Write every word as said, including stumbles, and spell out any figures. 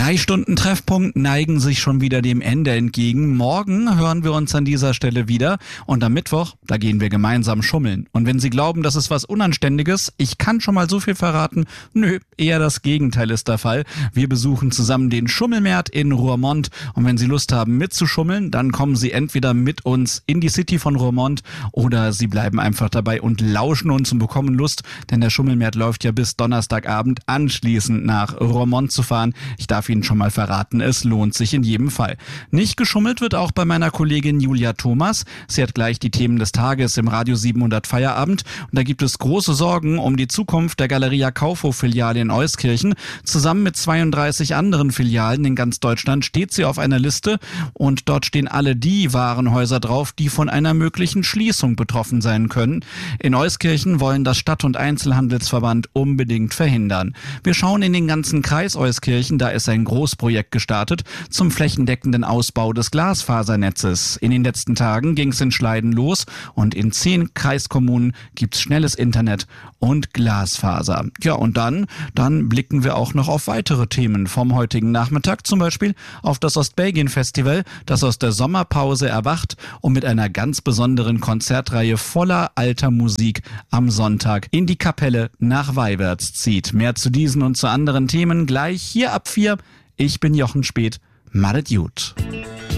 Drei Stunden Treffpunkt neigen sich schon wieder dem Ende entgegen. Morgen hören wir uns an dieser Stelle wieder und am Mittwoch, da gehen wir gemeinsam schummeln. Und wenn Sie glauben, das ist was Unanständiges, ich kann schon mal so viel verraten, nö, eher das Gegenteil ist der Fall. Wir besuchen zusammen den Schummelmärt in Roermond und wenn Sie Lust haben mitzuschummeln, dann kommen Sie entweder mit uns in die City von Roermond oder Sie bleiben einfach dabei und lauschen uns und bekommen Lust, denn der Schummelmärt läuft ja bis Donnerstagabend, anschließend nach Roermond zu fahren. Ich darf Ihnen schon mal verraten, es lohnt sich in jedem Fall. Nicht geschummelt wird auch bei meiner Kollegin Julia Thomas. Sie hat gleich die Themen des Tages im Radio siebenhundert Feierabend und da gibt es große Sorgen um die Zukunft der Galeria Kaufhof-Filiale in Euskirchen. Zusammen mit zweiunddreißig anderen Filialen in ganz Deutschland steht sie auf einer Liste und dort stehen alle die Warenhäuser drauf, die von einer möglichen Schließung betroffen sein können. In Euskirchen wollen das Stadt- und Einzelhandelsverband unbedingt verhindern. Wir schauen in den ganzen Kreis Euskirchen, da ist ein Großprojekt gestartet zum flächendeckenden Ausbau des Glasfasernetzes. In den letzten Tagen ging es in Schleiden los und in zehn Kreiskommunen gibt's schnelles Internet und Glasfaser. Ja, und dann, dann blicken wir auch noch auf weitere Themen vom heutigen Nachmittag, zum Beispiel auf das Ostbelgien-Festival, das aus der Sommerpause erwacht und mit einer ganz besonderen Konzertreihe voller alter Musik am Sonntag in die Kapelle nach Weiwärts zieht. Mehr zu diesen und zu anderen Themen gleich hier ab vier. Ich bin Jochen Speth. Madet gut.